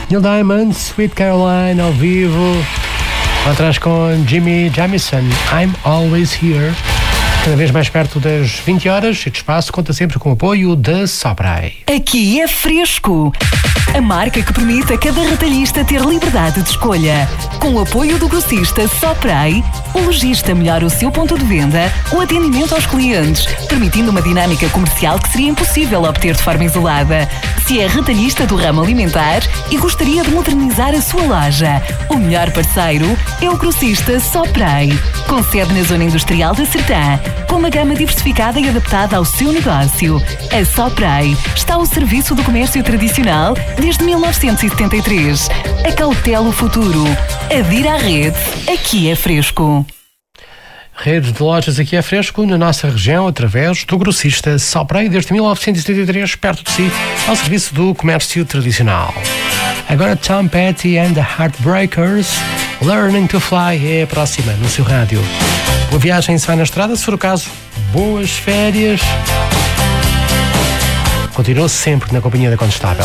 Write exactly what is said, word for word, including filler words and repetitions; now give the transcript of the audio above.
Neil Diamond, Sweet Caroline ao vivo. Lá atrás com Jimmy Jamison, I'm Always Here. Cada vez mais perto das vinte horas, este espaço conta sempre com o apoio da Sopray. Aqui é Fresco, a marca que permite a cada retalhista ter liberdade de escolha. Com o apoio do grossista Sopray, o lojista melhora o seu ponto de venda, o atendimento aos clientes, permitindo uma dinâmica comercial que seria impossível obter de forma isolada. Se é retalhista do ramo alimentar e gostaria de modernizar a sua loja, o melhor parceiro é o grossista Sopray, com sede na zona industrial da Sertã, com uma gama diversificada e adaptada ao seu negócio. A Sopray está ao serviço do comércio tradicional desde mil novecentos e setenta e três. Acautela o futuro. Adira à rede. Aqui é Fresco. Redes de lojas Aqui é Fresco na nossa região através do grossista Sopray desde mil novecentos e setenta e três, perto de si, ao serviço do comércio tradicional. Agora Tom Petty and the Heartbreakers, Learning to Fly é a próxima no seu rádio. Boa viagem se vai na estrada, se for o caso, boas férias. Continua sempre na companhia da Condestável.